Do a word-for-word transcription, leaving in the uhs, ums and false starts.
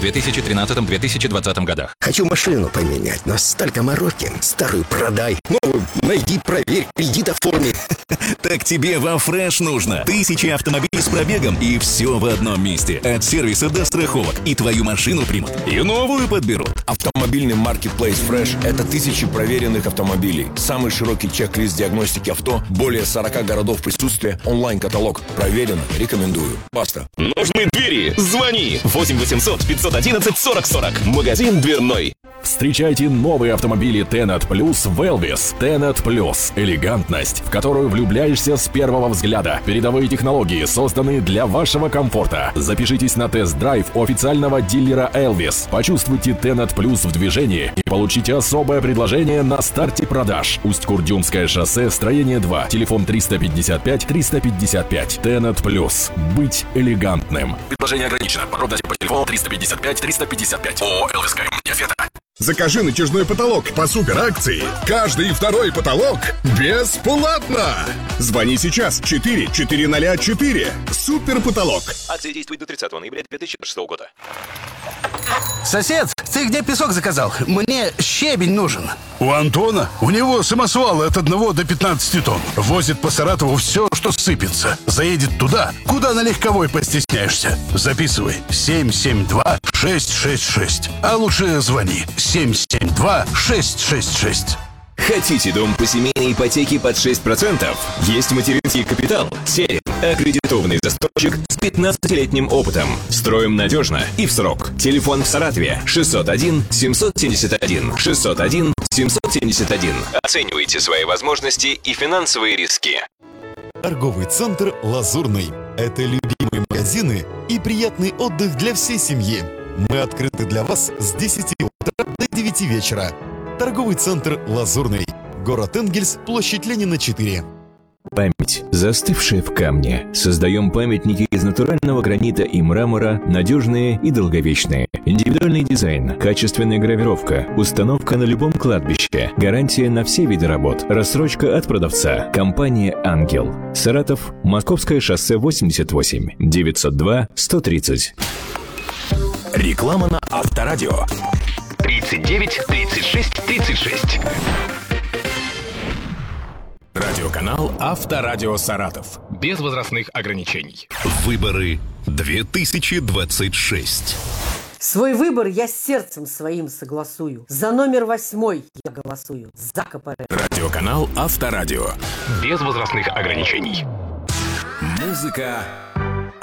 две тысячи тринадцатом - две тысячи двадцатом годах. Хочу машину поменять, но столько мороки. Старую продай, новую найди, проверь, кредит оформи. Так тебе во Фреш нужно. Тысячи автомобилей с пробегом и все в одном месте. От сервиса до страховок. И твою машину примут, и новую подберут. Автомобильный маркетплейс Fresh – это тысячи проверенных автомобилей. Самый широкий чек-лист диагностики авто, более сорока городов присутствия, онлайн-каталог. Проверено, рекомендую. Баста. Нужны двери? Звони! восемь восемьсот пятьсот одиннадцать сорок сорок. Магазин дверной. Встречайте новые автомобили Tenat Plus в Elvis. Tenat Plus – элегантность, в которую влюбляешься с первого взгляда. Передовые технологии созданы для вашего комфорта. Запишитесь на тест-драйв у официального дилера Elvis. Почувствуйте Tenat Plus в движении и получите особое предложение на старте продаж. Усть-Курдюмское шоссе, строение два. Телефон триста пятьдесят пять триста пятьдесят пять. Tenat Plus. Быть элегантным. Предложение ограничено. Подробности по телефону триста пятьдесят пять триста пятьдесят пять. ООО «Элвис Кэм». Нефета. Закажи натяжной потолок по суперакции. Каждый второй потолок бесплатно. Звони сейчас четыре четыре ноль четыре. Супер потолок. Акция действует до тридцатого ноября две тысячи шестого года. Сосед, ты где песок заказал? Мне щебень нужен. У Антона? У него самосвал от одного до пятнадцати тонн. Возит по Саратову все, что сыпется. Заедет туда, куда на легковой постесняешься. Записывай. семь семь два шесть шесть шесть. А лучше звони. семь семь два шесть шесть шесть. Хотите дом по семейной ипотеке под шесть процентов? Есть материнский капитал. Серия. Аккредитованный застройщик с пятнадцатилетним опытом. Строим надежно и в срок. Телефон в Саратове шестьсот один семьсот семьдесят один шестьсот один семьсот семьдесят один. Оценивайте свои возможности и финансовые риски. Торговый центр «Лазурный». Это любимые магазины и приятный отдых для всей семьи. Мы открыты для вас с десяти утра до девяти вечера. Торговый центр «Лазурный». Город Энгельс, площадь Ленина, четыре. Память, застывшая в камне. Создаем памятники из натурального гранита и мрамора, надежные и долговечные. Индивидуальный дизайн, качественная гравировка, установка на любом кладбище, гарантия на все виды работ, рассрочка от продавца. Компания «Ангел». Саратов, Московское шоссе восемьдесят восемь, девятьсот два сто тридцать. Реклама на Авторадио. тридцать девять тридцать шесть тридцать шесть. Радиоканал Авторадио Саратов. Без возрастных ограничений. Выборы две тысячи двадцать шесть. Свой выбор я с сердцем своим согласую. За номер восьмой я голосую. За КПРФ. Радиоканал Авторадио. Без возрастных ограничений. Музыка